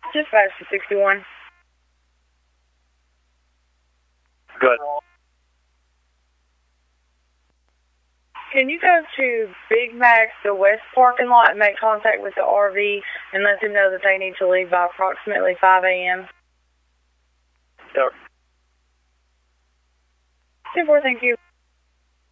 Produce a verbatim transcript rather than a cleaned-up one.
Just past the sixty-one. Good. Can you go to Big Mac's, the west parking lot, and make contact with the R V and let them know that they need to leave by approximately five A M? Yep. ten four, thank you.